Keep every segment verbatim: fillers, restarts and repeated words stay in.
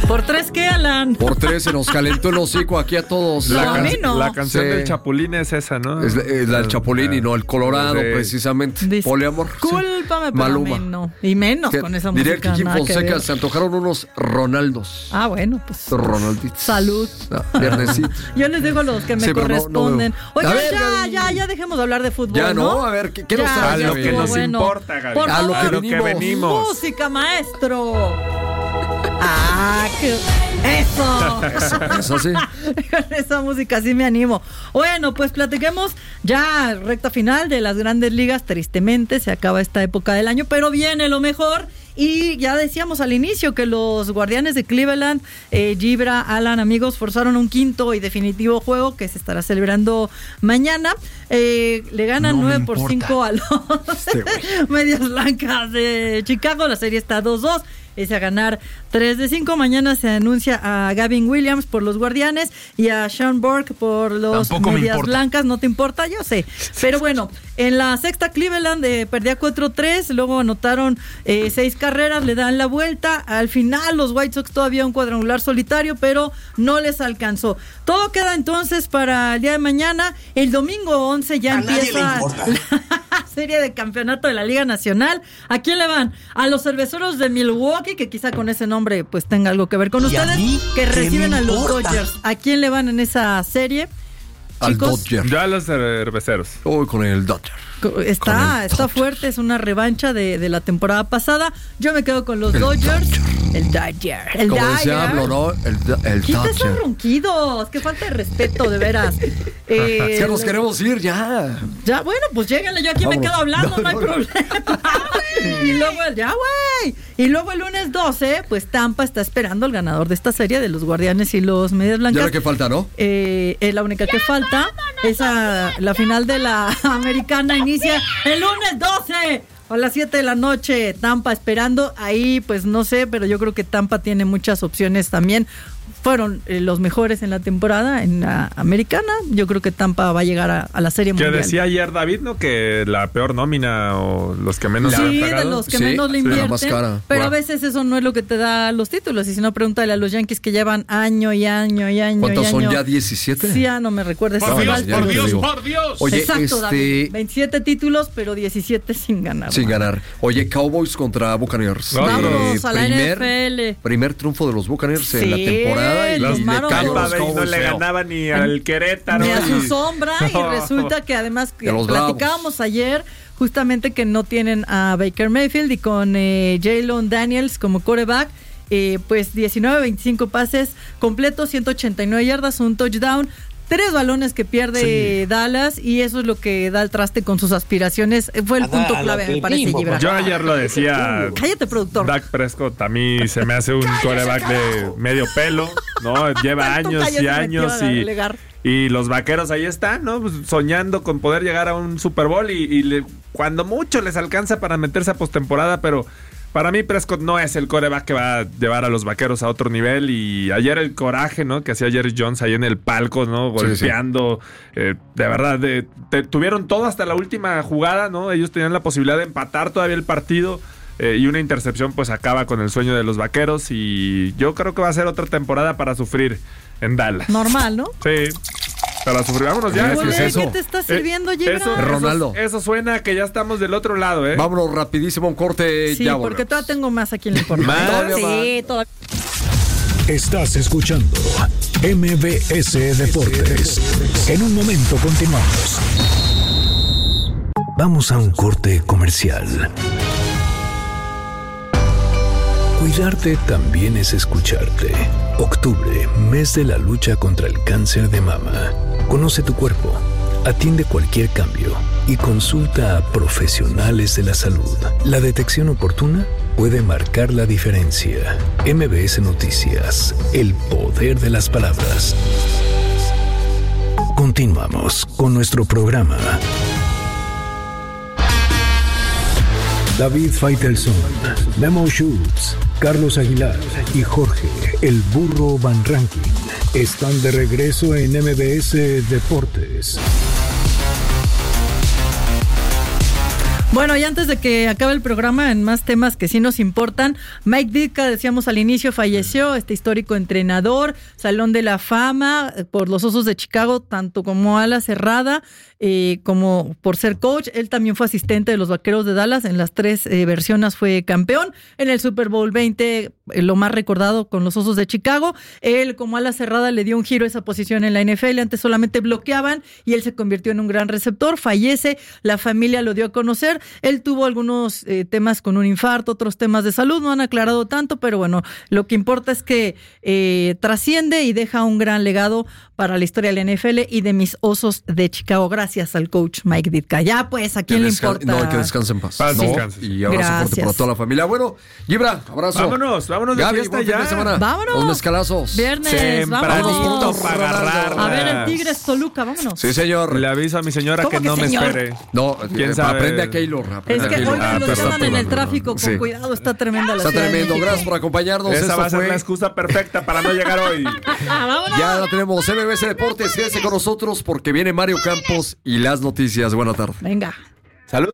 ¿Por tres qué, Alan? Por tres se nos calentó el hocico aquí a todos. No, La, a can- mí no. la canción Sí. del Chapulín es esa, ¿no? Es, es la del Chapulín y no el Colorado, Sí. precisamente. Dis- Poliamor. Cúlpame, pero Maluma. a mí no. Y menos Que con esa diría música. que Jim nada que Fonseca ver. se antojaron unos Ronaldos. Ah, bueno, pues. Ronalditos. Salud. No, viernesito. Yo les digo los que me Sí, pero no- no corresponden. veo. Oigan, A ver, ya, Gaby. ya, ya dejemos de hablar de fútbol. Ya no, a ver, ¿qué, qué nos Ya, trae? A ya lo que estuvo nos bueno. importa, Gaby. Por A lo favor, que A lo que venimos. venimos. música, maestro. Ah, qué... Eso. Eso sí. Con esa música sí me animo. Bueno, pues platiquemos ya recta final de las grandes ligas. Tristemente se acaba esta época del año, pero viene lo mejor. Y ya decíamos al inicio que los Guardianes de Cleveland, eh, Gibra, Alan, amigos, forzaron un quinto y definitivo juego que se estará celebrando mañana. Eh, le ganan No me nueve por importa. cinco a los Este güey. Medias Blancas de Chicago. La serie está dos dos. Es a ganar tres de cinco. Mañana se anuncia a Gavin Williams por los Guardianes y a Sean Burke por los Tampoco me Medias importa. Blancas. ¿No te importa? Yo sé. Pero bueno, en la sexta Cleveland eh, perdía cuatro tres. Luego anotaron eh, seis carreras. Le dan la vuelta. Al final los White Sox todavía un cuadrangular solitario, pero no les alcanzó. Todo queda entonces para el día de mañana. El domingo once ya A nadie le empieza importa. la serie de campeonato de la Liga Nacional. ¿A quién le van? A los Cerveceros de Milwaukee, que quizá con ese nombre pues tenga algo que ver con ¿Y a ustedes, mí que qué reciben me a los importa? Dodgers. ¿A quién le van en esa serie? Al Chicos, Dodger. Ya los cerveceros. Uy, con el Dodger. co- está, Con el está Dodgers. fuerte, es una revancha de, de la temporada pasada. Yo me quedo con los Dodgers. El Dodger. El Como Dodger. decía hablo, ¿no? El, Do- el Quita esos Dodger. ronquidos, qué falta de respeto, de veras. Eh, Es que nos queremos ir ya. Ya, bueno, pues lléguenle, yo aquí me Vámonos. quedo hablando, No, no, hay no, no. problema. Y luego el, ya, güey. Y luego el lunes doce, pues Tampa está esperando al ganador de esta serie de los Guardianes y los Medias Ya Blancas. la que falta, ¿no? Eh, es la única que falta. Esa, la final de la americana inicia el lunes doce a las siete de la noche. Tampa esperando. Ahí, pues no sé, pero yo creo que Tampa tiene muchas opciones también. Fueron eh, los mejores en la temporada en la americana. Yo creo que Tampa va a llegar a, a la serie Que mundial. decía ayer David, ¿no? Que la peor nómina o los que menos Sí, le han de pagado. los que Sí, menos le sí, la invierten, más cara. pero Wow. a veces eso no es lo que te da los títulos, y si no, pregúntale a los Yankees que llevan año y año y año ¿Cuántos y son año. ya? ¿diecisiete? Sí, ah, no me recuerdes. Por Dios, Falta por los- Dios, por Dios. Oye, Exacto, este... David. veintisiete títulos, pero diecisiete sin ganar. Sin ganar. Oye, Cowboys contra Buccaneers. Vámonos a la primer, N F L. primer triunfo de los Buccaneers en la Sí, temporada. Y, los y le Maros. cayó a Tampa los Bay no Cowboys le feo. ganaba ni al Querétaro. Ni a su y- sombra, y resulta que además que De los platicábamos ayer justamente que no tienen a Baker Mayfield y con eh, Jalen Daniels como quarterback. Eh, pues diecinueve veinticinco pases completos, ciento ochenta y nueve yardas, un touchdown, tres balones que pierde Sí. Dallas, y eso es lo que da el traste con sus aspiraciones. Eh, Fue el A punto la- a clave, lo me parece, mismo, Gibran. Yo ayer lo decía. Cállate, productor. Dak Prescott a mí se me hace un quarterback de medio pelo, ¿no? Lleva Tanto años cállate, y me años quiero y, relegar. y los vaqueros ahí están, ¿no? Pues soñando con poder llegar a un Super Bowl y, y le- cuando mucho les alcanza para meterse a postemporada, pero para mí Prescott no es el quarterback que va a llevar a los vaqueros a otro nivel. Y ayer el coraje, ¿no? Que hacía Jerry Jones ahí en el palco, ¿no? Sí, Golpeando. eh, de verdad, de- te- tuvieron todo hasta la última jugada, ¿no? Ellos tenían la posibilidad de empatar todavía el partido. eh, y una intercepción pues acaba con el sueño de los vaqueros. Y yo creo que va a ser otra temporada para sufrir en Dallas. Normal, ¿no? Sí. Para sufrir. Vámonos ya. ¿Qué Güey, es eso? ¿Qué te está Eh, sirviendo, Gibran? eso, Es Ronaldo. Eso, eso suena que ya estamos del otro lado, ¿eh? Vámonos rapidísimo a un corte. Sí, ya porque volvemos. todavía tengo más aquí en la información. ¿Más? Todavía Sí, todavía. Estás escuchando M B S Deportes. En un momento continuamos. Vamos a un corte comercial. Cuidarte también es escucharte. Octubre, mes de la lucha contra el cáncer de mama. Conoce tu cuerpo, atiende cualquier cambio y consulta a profesionales de la salud. La detección oportuna puede marcar la diferencia. M B S Noticias, el poder de las palabras. Continuamos con nuestro programa. David Faitelson, Memo Schultz, Carlos Aguilar y Jorge, el burro Van Ranking, están de regreso en M B S Deportes. Bueno, y antes de que acabe el programa, en más temas que sí nos importan, Mike Ditka, decíamos al inicio, falleció, este histórico entrenador, Salón de la Fama por los Osos de Chicago, tanto como ala cerrada, eh, como por ser coach. Él también fue asistente de los Vaqueros de Dallas, en las tres eh, versiones fue campeón. En el Super Bowl veinte, eh, lo más recordado con los Osos de Chicago. Él como ala cerrada le dio un giro a esa posición en la N F L, antes solamente bloqueaban y él se convirtió en un gran receptor. Fallece, la familia lo dio a conocer. Él tuvo algunos eh, temas con un infarto, otros temas de salud, no han aclarado tanto, pero bueno, lo que importa es que eh, trasciende y deja un gran legado para la historia de la N F L y de mis Osos de Chicago. Gracias al coach Mike Ditka. Ya pues, ¿a quién le desca- importa? No, que descanse en paz. Paz, No, descanse. y abrazo fuerte Gracias. para toda la familia. Bueno, Gibra, abrazo. Vámonos, vámonos de Gaby, fiesta buen fin ya. de semana. Vámonos. Los mezcalazos. Viernes, Tempranito vámonos. para agarrar. A ver el Tigres Toluca, vámonos. Sí, señor. Le aviso a mi señora ¿Cómo que que no me señor? espere. No, ¿Quién eh, sabe? aprende a Keylor. Es aprende a que Keylor. hoy Ah, los perdón, andan en el perdón, tráfico, con Sí. cuidado, está tremenda la Está Ciudad de tremendo. México. Gracias por acompañarnos. Esa Esto va a ser fue- la excusa perfecta para no llegar hoy. ¡Vámonos! Ya la tenemos. M B S Deportes. Quédense con nosotros porque viene Mario Campos y las noticias. Buena tarde. Venga. Salud.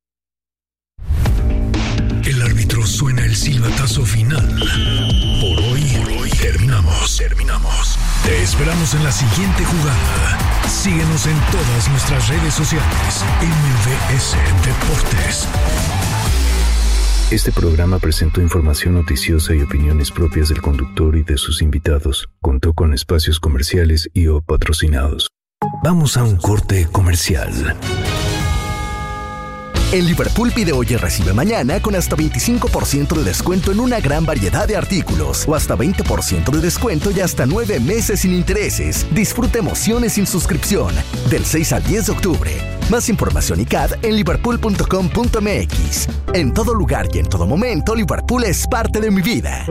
El árbitro suena el silbatazo final. Por hoy, por hoy terminamos, terminamos. Te esperamos en la siguiente jugada. Síguenos en todas nuestras redes sociales. M B S Deportes. Este programa presentó información noticiosa y opiniones propias del conductor y de sus invitados. Contó con espacios comerciales y o patrocinados. Vamos a un corte comercial. En Liverpool pide hoy y recibe mañana con hasta veinticinco por ciento de descuento en una gran variedad de artículos o hasta veinte por ciento de descuento y hasta nueve meses sin intereses. Disfruta emociones sin suscripción del seis al diez de octubre. Más información y C A D en liverpool punto com punto m x. En todo lugar y en todo momento, Liverpool es parte de mi vida.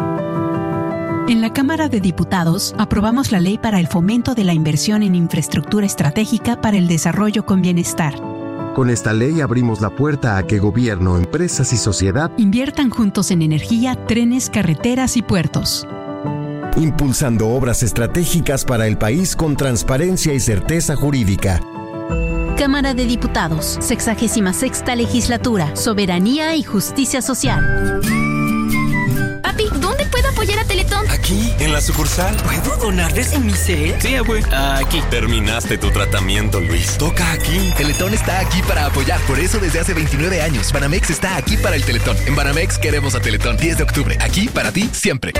En la Cámara de Diputados aprobamos la Ley para el Fomento de la Inversión en Infraestructura Estratégica para el Desarrollo con Bienestar. Con esta ley abrimos la puerta a que gobierno, empresas y sociedad Inviertan juntos en energía, trenes, carreteras y puertos. impulsando obras estratégicas para el país con transparencia y certeza jurídica. Cámara de Diputados, sexagésima sexta Legislatura, Soberanía y Justicia Social. Papi, ¿dónde puedo apoyar a Teletón? Aquí, en la sucursal. ¿Puedo donar desde mi cel? Sí, güey. Aquí. Terminaste tu tratamiento, Luis. Toca aquí. Teletón está aquí para apoyar, por eso desde hace veintinueve años. Banamex está aquí para el Teletón. En Banamex queremos a Teletón. diez de octubre, aquí para ti siempre.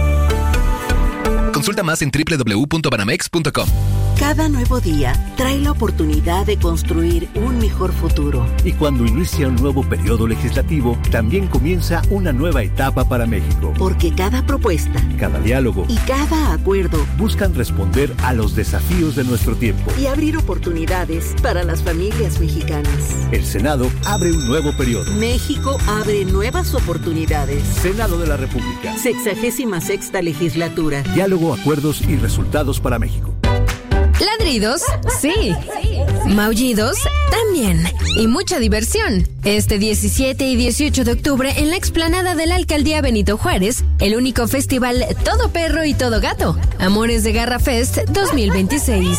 Consulta más en doble u doble u doble u punto banamex punto com. Cada nuevo día trae la oportunidad de construir un mejor futuro. Y cuando inicia un nuevo periodo legislativo, también comienza una nueva etapa para México. Porque cada propuesta, cada diálogo y cada acuerdo buscan responder a los desafíos de nuestro tiempo y abrir oportunidades para las familias mexicanas. El Senado abre un nuevo periodo. México abre nuevas oportunidades. Senado de la República. Sexagésima sexta Legislatura. Diálogo, acuerdos y resultados para México. Ladridos, sí. Maullidos, también. Y mucha diversión. Este diecisiete y dieciocho de octubre en la explanada de la Alcaldía Benito Juárez, el único festival Todo Perro y Todo Gato. Amores de Garra Fest dos mil veintiséis.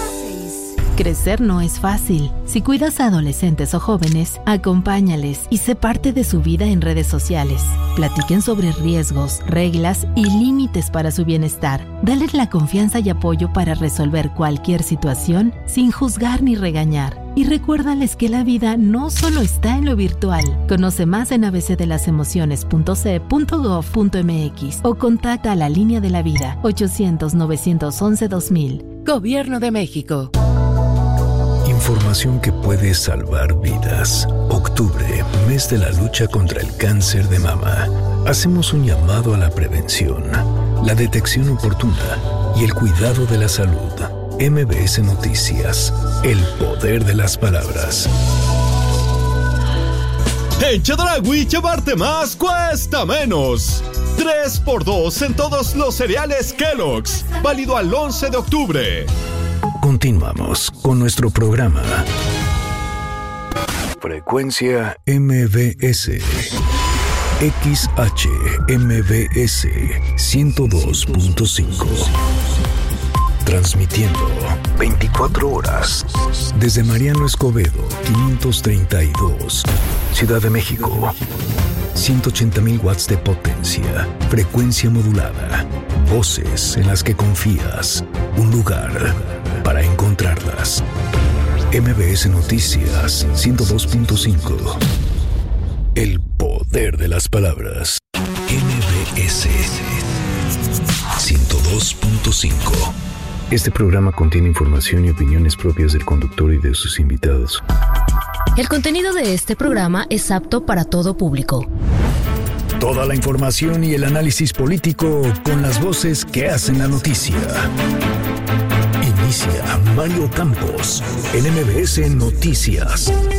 Crecer no es fácil. Si cuidas a adolescentes o jóvenes, acompáñales y sé parte de su vida en redes sociales. Platiquen sobre riesgos, reglas y límites para su bienestar. Dales la confianza y apoyo para resolver cualquier situación sin juzgar ni regañar. Y recuérdales que la vida no solo está en lo virtual. Conoce más en a b c de las emociones punto c e punto gov punto m x o contacta a la Línea de la Vida ochocientos, novecientos once, dos mil. Gobierno de México. Información que puede salvar vidas. Octubre, mes de la lucha contra el cáncer de mama. Hacemos un llamado a la prevención, la detección oportuna y el cuidado de la salud. M B S Noticias, el poder de las palabras. En Chedraui, llevarte más cuesta menos. tres por dos en todos los cereales Kellogg's. Válido al once de octubre. Continuamos con nuestro programa. Frecuencia M B S. X H M B S ciento dos punto cinco. transmitiendo veinticuatro horas desde Mariano Escobedo, quinientos treinta y dos, Ciudad de México. ciento ochenta mil watts de potencia, frecuencia modulada, voces en las que confías, un lugar para encontrarlas. M B S Noticias ciento dos punto cinco. El poder de las palabras. M B S ciento dos punto cinco. Este programa contiene información y opiniones propias del conductor y de sus invitados. El contenido de este programa es apto para todo público. Toda la información y el análisis político con las voces que hacen la noticia. Inicia Mario Campos en M B S Noticias.